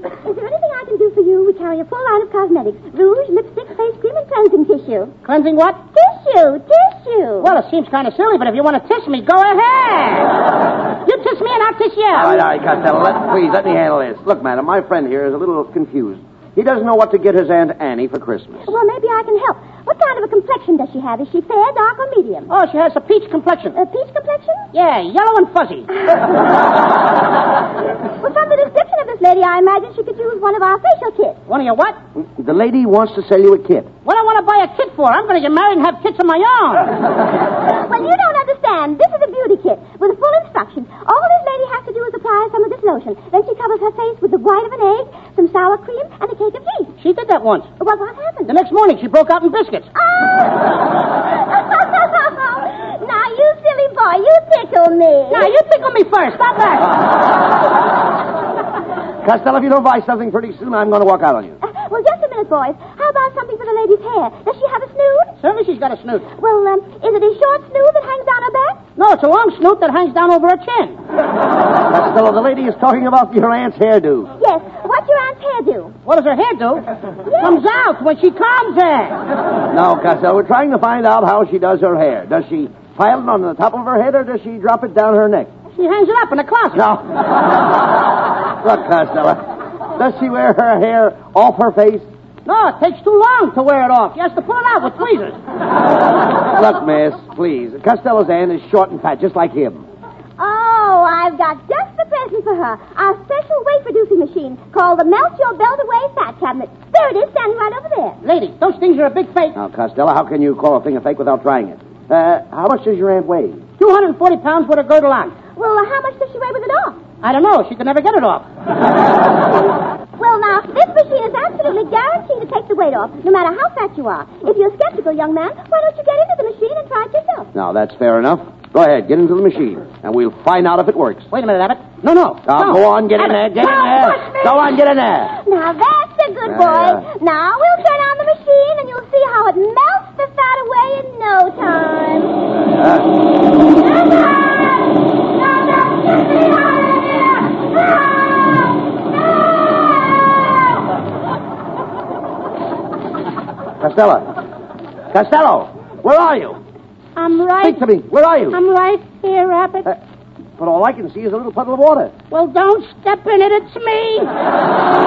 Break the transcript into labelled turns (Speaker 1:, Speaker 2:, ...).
Speaker 1: Is there anything I can do for you? We carry a full line of cosmetics. Rouge, lipstick, face cream, and cleansing tissue.
Speaker 2: Cleansing what?
Speaker 1: Tissue.
Speaker 2: Well, it seems kind of silly, but if you want to tiss me, go ahead. You tiss me and I'll tiss you.
Speaker 3: All right, Costello. Please, let me handle this. Look, madam, my friend here is a little confused. He doesn't know what to get his Aunt Annie for Christmas.
Speaker 1: Well, maybe I can help. What kind of a complexion does she have? Is she fair, dark, or medium?
Speaker 2: Oh, she has a peach complexion.
Speaker 1: A peach complexion?
Speaker 2: Yeah, yellow and fuzzy.
Speaker 1: Well, from the description of this lady, I imagine she could use one of our facial kits.
Speaker 2: One of your what?
Speaker 3: The lady wants to sell you a kit.
Speaker 2: What do I want to buy a kit for? I'm going to get married and have kits of my own.
Speaker 1: Well, you don't understand. This is a beauty kit with full instructions. All this lady has to do is apply some of this lotion. Then she covers her face with the white of an egg, some sour cream, and a cake of yeast.
Speaker 2: She did that once.
Speaker 1: Well, what happened?
Speaker 2: The next morning, she broke out in biscuits.
Speaker 1: Oh! Now, you silly boy, you tickle me.
Speaker 2: Now, you tickle me first. Stop that.
Speaker 3: Costello, if you don't buy something pretty soon, I'm going to walk out on you.
Speaker 1: Well, just a minute, boys. How about something for the lady's hair? Does she have a snoot?
Speaker 2: Certainly she's got a snoot.
Speaker 1: Well, is it a short snoot that hangs down her back?
Speaker 2: No, it's a long snoot that hangs down over her chin.
Speaker 3: Costello, the lady is talking about your aunt's hairdo.
Speaker 1: Yes. What's your aunt's hairdo?
Speaker 2: What does her hair do?
Speaker 1: Yes.
Speaker 2: Comes out when she combs it.
Speaker 3: No, Costello, we're trying to find out how she does her hair. Does she pile it on the top of her head, or does she drop it down her neck?
Speaker 2: She hangs it up in the closet.
Speaker 3: No. Look, Costello, does she wear her hair off her face?
Speaker 2: No, it takes too long to wear it off. She has to pull it out with tweezers.
Speaker 3: Look, miss, please. Costello's aunt is short and fat, just like him.
Speaker 1: Oh, I've got just the present for her. Our special weight-reducing machine called the Melt Your Belt Away Fat Cabinet. There it is, standing right over there.
Speaker 2: Lady, those things are a big fake.
Speaker 3: Now, Costello, how can you call a thing a fake without trying it? How much does your aunt weigh?
Speaker 2: 240 pounds with a girdle on.
Speaker 1: Well, how much does she weigh with it off?
Speaker 2: I don't know. She could never get it off.
Speaker 1: Well, now, this machine is absolutely guaranteed to take the weight off, no matter how fat you are. If you're skeptical, young man, why don't you get into the machine and try it yourself?
Speaker 3: Now, that's fair enough. Go ahead, get into the machine, and we'll find out if it works.
Speaker 2: Wait a minute, Abbott. No.
Speaker 3: Now, go on, get in there, get in there. Go on, get in there.
Speaker 1: Now, that's a good boy. Now, we'll turn on the machine, and you'll see how it melts the fat away in no time.
Speaker 3: Costello, where are you?
Speaker 2: I'm right.
Speaker 3: Speak to me. Where are you?
Speaker 2: I'm right here, Abbott.
Speaker 3: But all I can see is a little puddle of water.
Speaker 2: Well, don't step in it. It's me.